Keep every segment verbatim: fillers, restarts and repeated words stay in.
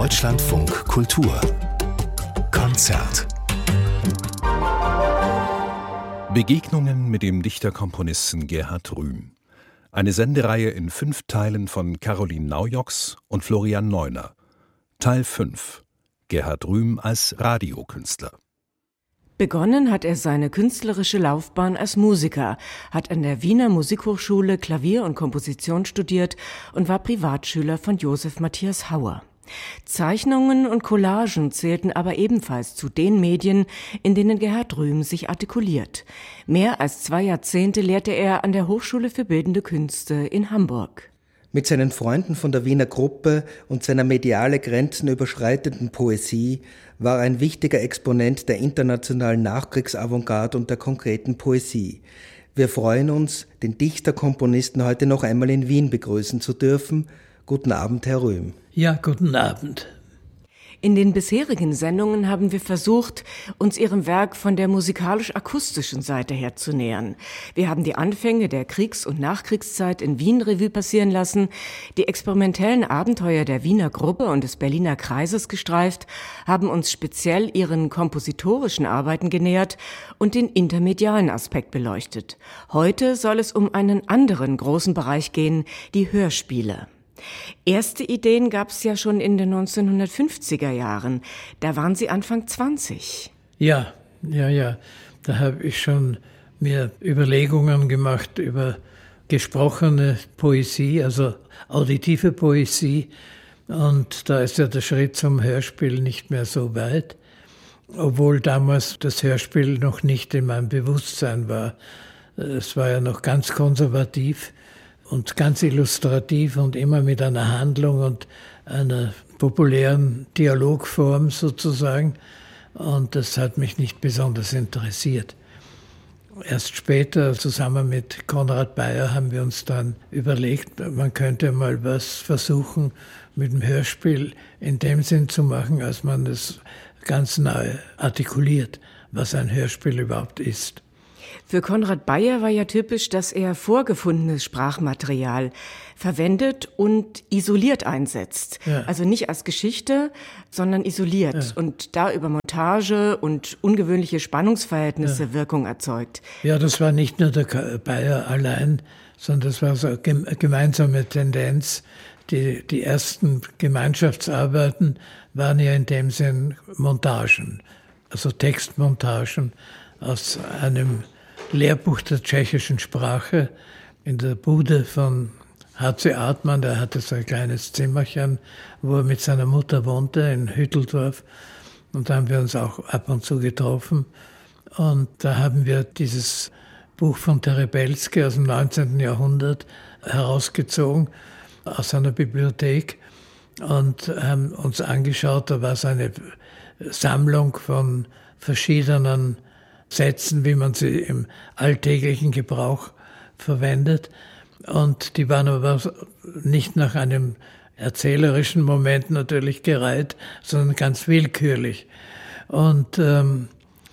Deutschlandfunk Kultur Konzert. Begegnungen mit dem Dichter-Komponisten Gerhard Rühm. Eine Sendereihe in fünf Teilen von Caroline Naujoks und Florian Neuner. Teil fünf. Gerhard Rühm als Radiokünstler. Begonnen hat er seine künstlerische Laufbahn als Musiker, hat an der Wiener Musikhochschule Klavier und Komposition studiert und war Privatschüler von Josef Matthias Hauer. Zeichnungen und Collagen zählten aber ebenfalls zu den Medien, in denen Gerhard Rühm sich artikuliert. Mehr als zwei Jahrzehnte lehrte er an der Hochschule für Bildende Künste in Hamburg. Mit seinen Freunden von der Wiener Gruppe und seiner mediale Grenzen überschreitenden Poesie war er ein wichtiger Exponent der internationalen Nachkriegsavantgarde und der konkreten Poesie. Wir freuen uns, den Dichter-Komponisten heute noch einmal in Wien begrüßen zu dürfen. Guten Abend, Herr Rühm. Ja, guten Abend. In den bisherigen Sendungen haben wir versucht, uns Ihrem Werk von der musikalisch-akustischen Seite her zu nähern. Wir haben die Anfänge der Kriegs- und Nachkriegszeit in Wien Revue passieren lassen, die experimentellen Abenteuer der Wiener Gruppe und des Berliner Kreises gestreift, haben uns speziell Ihren kompositorischen Arbeiten genähert und den intermedialen Aspekt beleuchtet. Heute soll es um einen anderen großen Bereich gehen, die Hörspiele. Erste Ideen gab es ja schon in den neunzehnhundertfünfziger Jahren. Da waren Sie Anfang zwanzig. Ja, ja, ja. Da habe ich schon mir Überlegungen gemacht über gesprochene Poesie, also auditive Poesie. Und da ist ja der Schritt zum Hörspiel nicht mehr so weit, obwohl damals das Hörspiel noch nicht in meinem Bewusstsein war. Es war ja noch ganz konservativ und ganz illustrativ und immer mit einer Handlung und einer populären Dialogform sozusagen. Und das hat mich nicht besonders interessiert. Erst später, zusammen mit Konrad Beyer, haben wir uns dann überlegt, man könnte mal was versuchen, mit dem Hörspiel in dem Sinn zu machen, als man es ganz neu artikuliert, was ein Hörspiel überhaupt ist. Für Konrad Beyer war ja typisch, dass er vorgefundenes Sprachmaterial verwendet und isoliert einsetzt. Ja. Also nicht als Geschichte, sondern isoliert. Ja. Und da über Montage und ungewöhnliche Spannungsverhältnisse ja. Wirkung erzeugt. Ja, das war nicht nur der Beyer allein, sondern das war so eine gemeinsame Tendenz. Die, die ersten Gemeinschaftsarbeiten waren ja in dem Sinn Montagen, also Textmontagen aus einem Lehrbuch der tschechischen Sprache in der Bude von H C Artmann. Der hatte so ein kleines Zimmerchen, wo er mit seiner Mutter wohnte in Hütteldorf. Und da haben wir uns auch ab und zu getroffen. Und da haben wir dieses Buch von Terebelski aus dem neunzehnten Jahrhundert herausgezogen aus einer Bibliothek und haben uns angeschaut. Da war so eine Sammlung von verschiedenen Sätzen, wie man sie im alltäglichen Gebrauch verwendet. Und die waren aber nicht nach einem erzählerischen Moment natürlich gereiht, sondern ganz willkürlich. Und ähm,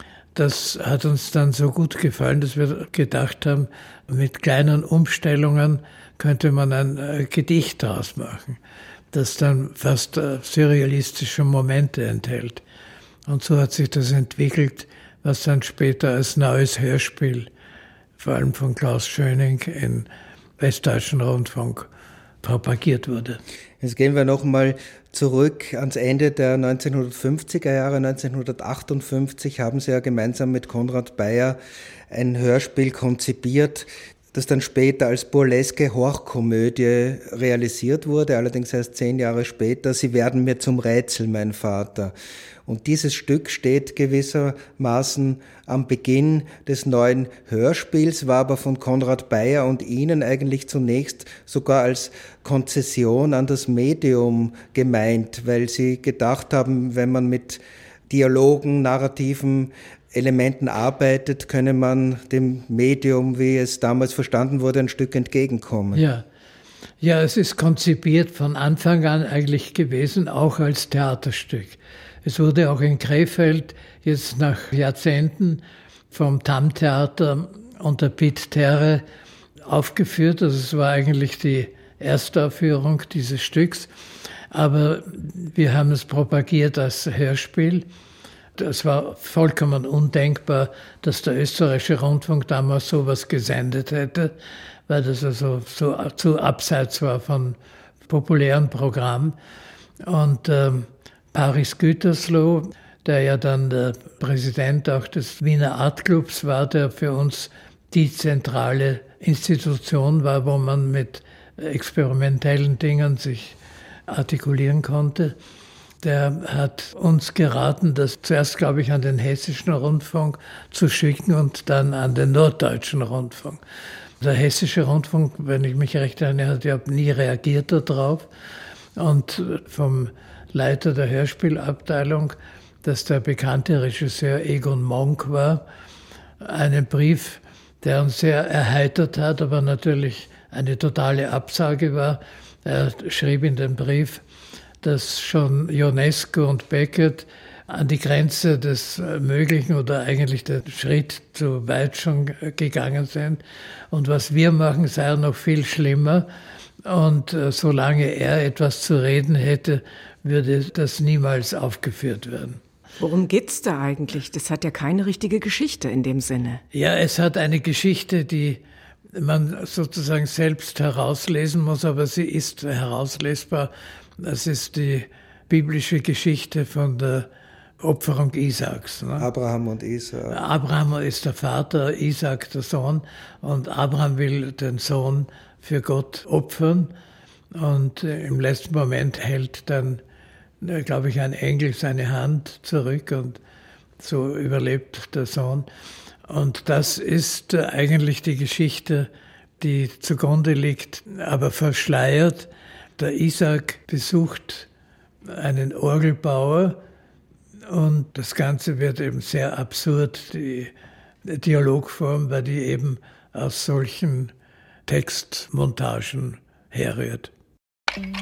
das hat uns dann so gut gefallen, dass wir gedacht haben, mit kleinen Umstellungen könnte man ein äh, Gedicht daraus machen, das dann fast äh, surrealistische Momente enthält. Und so hat sich das entwickelt, was dann später als neues Hörspiel, vor allem von Klaus Schöning im Westdeutschen Rundfunk, propagiert wurde. Jetzt gehen wir nochmal zurück ans Ende der neunzehnhundertfünfziger Jahre. neunzehnhundertachtundfünfzig haben Sie ja gemeinsam mit Konrad Beyer ein Hörspiel konzipiert, das dann später als burleske Horchkomödie realisiert wurde, allerdings erst zehn Jahre später. Sie werden mir zum Rätsel, mein Vater. Und dieses Stück steht gewissermaßen am Beginn des neuen Hörspiels, war aber von Konrad Beyer und Ihnen eigentlich zunächst sogar als Konzession an das Medium gemeint, weil Sie gedacht haben, wenn man mit Dialogen, narrativen Elementen arbeitet, könne man dem Medium, wie es damals verstanden wurde, ein Stück entgegenkommen. Ja, ja, es ist konzipiert von Anfang an eigentlich gewesen, auch als Theaterstück. Es wurde auch in Krefeld jetzt nach Jahrzehnten vom Tamm-Theater unter Piet Terre aufgeführt. Also es war eigentlich die Erstaufführung dieses Stücks. Aber wir haben es propagiert als Hörspiel. Es war vollkommen undenkbar, dass der österreichische Rundfunk damals sowas gesendet hätte, weil das also so zu abseits war von populären Programmen. Und ähm, Paris Gütersloh, der ja dann der Präsident auch des Wiener Artclubs war, der für uns die zentrale Institution war, wo man mit experimentellen Dingen sich artikulieren konnte. Der hat uns geraten, das zuerst, glaube ich, an den Hessischen Rundfunk zu schicken und dann an den Norddeutschen Rundfunk. Der Hessische Rundfunk, wenn ich mich recht erinnere, hat ja nie reagiert darauf. Und vom Leiter der Hörspielabteilung, das der bekannte Regisseur Egon Monk war, einen Brief, der uns sehr erheitert hat, aber natürlich eine totale Absage war. Er schrieb in dem Brief, dass schon Ionesco und Beckett an die Grenze des Möglichen oder eigentlich der Schritt zu weit schon gegangen sind. Und was wir machen, sei noch viel schlimmer. Und äh, solange er etwas zu reden hätte, würde das niemals aufgeführt werden. Worum geht's da eigentlich? Das hat ja keine richtige Geschichte in dem Sinne. Ja, es hat eine Geschichte, die man sozusagen selbst herauslesen muss, aber sie ist herauslesbar. Das ist die biblische Geschichte von der Opferung Isaaks. Ne? Abraham und Isaak. Abraham ist der Vater, Isaak der Sohn. Und Abraham will den Sohn für Gott opfern. Und im letzten Moment hält dann, glaube ich, ein Engel seine Hand zurück und so überlebt der Sohn. Und das ist eigentlich die Geschichte, die zugrunde liegt, aber verschleiert. Der Isaak besucht einen Orgelbauer und das Ganze wird eben sehr absurd, die Dialogform, weil die eben aus solchen Textmontagen herrührt.